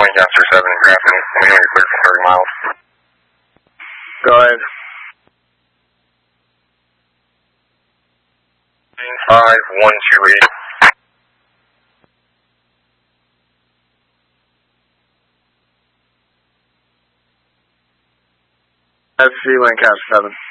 Lancaster 7 and Grafton. We know you're clear for 30 miles. Go ahead. 5128. FC Lancaster 7.